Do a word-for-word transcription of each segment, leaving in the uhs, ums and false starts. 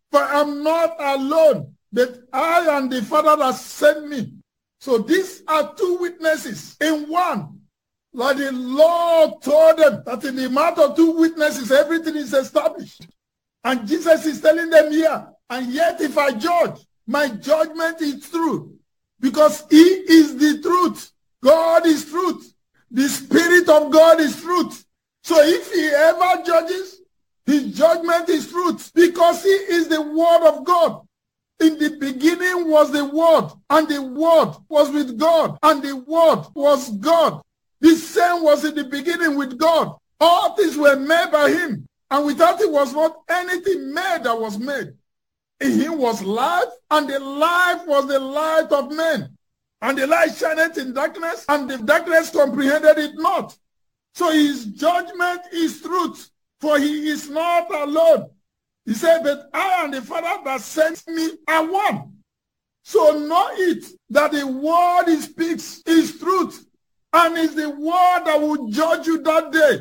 For I'm not alone, but I and the Father that sent me. So these are two witnesses in one. Like the Lord told them that in the mouth of two witnesses, everything is established. And Jesus is telling them here, and yet if I judge, my judgment is true. Because he is the truth. God is truth. The Spirit of God is truth. So if he ever judges, his judgment is truth. Because he is the Word of God. In the beginning was the Word, and the Word was with God, and the Word was God. The same was in the beginning with God. All things were made by him, and without him was not anything made that was made. In him was life, and the life was the light of men. And the light shineth in darkness, and the darkness comprehended it not. So his judgment is truth, for he is not alone. He said, but I and the Father that sent me are one. So know it, that the word he speaks is truth, and is the word that will judge you that day.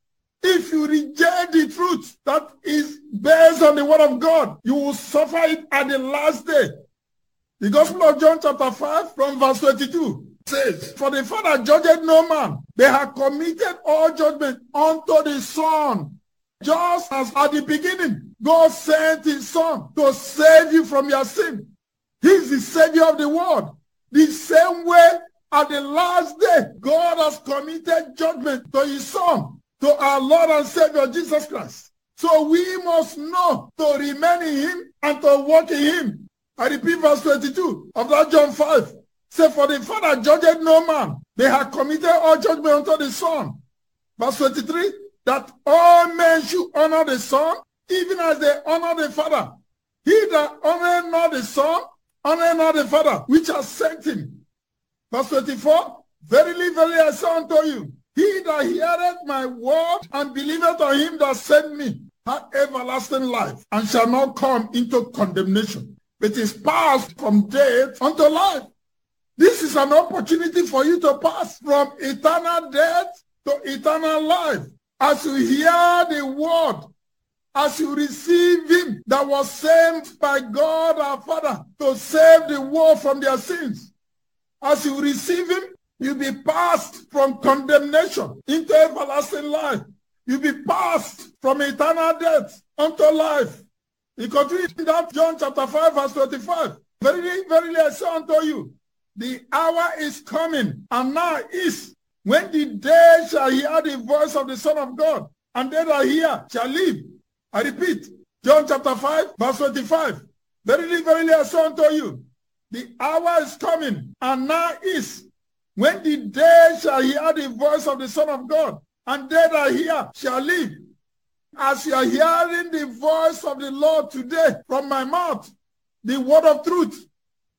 If you reject the truth that is based on the word of God, you will suffer it at the last day. The Gospel of John chapter five from verse twenty-two says, for the Father judged no man. They have committed all judgment unto the Son. Just as at the beginning, God sent his Son to save you from your sin. He is the Savior of the world. The same way, at the last day, God has committed judgment to his Son, to our Lord and Savior Jesus Christ. So we must know to remain in him and to walk in him. I repeat verse twenty-two of that John five. Say, for the Father judged no man. They have committed all judgment unto the Son. Verse twenty-three, that all men should honor the Son, even as they honor the Father. He that honoreth not the Son, honoreth not the Father, which has sent him. Verse twenty-four, verily, verily, I say unto you, he that heareth my word and believeth on him that sent me hath everlasting life, and shall not come into condemnation, but is passed from death unto life. This is an opportunity for you to pass from eternal death to eternal life. As you hear the word, as you receive him that was sent by God our Father to save the world from their sins. As you receive him, you'll be passed from condemnation into everlasting life. You'll be passed from eternal death unto life. He continues in that John chapter five, verse twenty-five. Verily, verily, I say unto you, the hour is coming, and now is, when the dead shall hear the voice of the Son of God, and they that hear shall live. I repeat, John chapter five, verse twenty-five. Verily, verily, I say unto you, the hour is coming, and now is, when the dead shall hear the voice of the Son of God, and they that hear shall live. As you are hearing the voice of the Lord today from my mouth, the word of truth,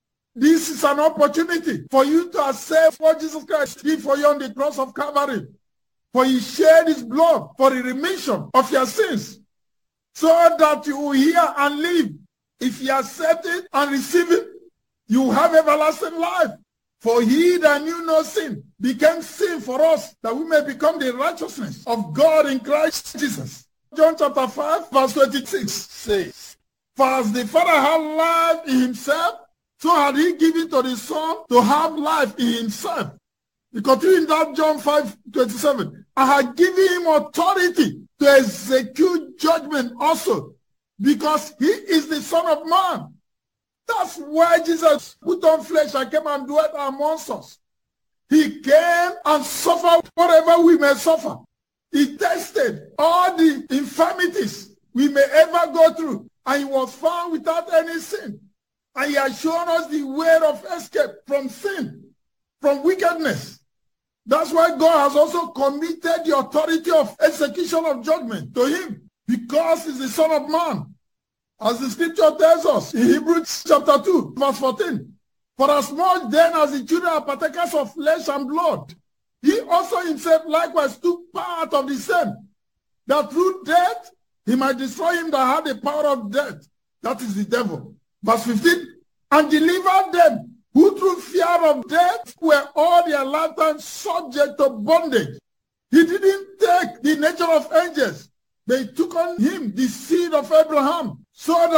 this is an opportunity for you to accept what Jesus Christ did for you on the cross of Calvary. For he shed his blood for the remission of your sins, so that you will hear and live. If you accept it and receive it, you have everlasting life. For he that knew no sin became sin for us, that we may become the righteousness of God in Christ Jesus. John chapter five, verse twenty-six says, for as the Father had life in himself, so had he given to the Son to have life in himself. We continue in that John five, twenty-seven. I had given him authority to execute judgment also, because he is the Son of Man. That's why Jesus put on flesh and came and dwelt amongst us. He came and suffered whatever we may suffer. He tested all the infirmities we may ever go through, and he was found without any sin. And he has shown us the way of escape from sin, from wickedness. That's why God has also committed the authority of execution of judgment to him, because he's the Son of Man. As the scripture tells us in Hebrews chapter two, verse fourteen, for as much then as the children are partakers of flesh and blood, he also himself likewise took part of the same, that through death he might destroy him that had the power of death, that is the devil. Verse fifteen, and deliver them who through fear of death were all their lifetime subject to bondage. He didn't take the nature of angels, but he took on him the seed of Abraham, so that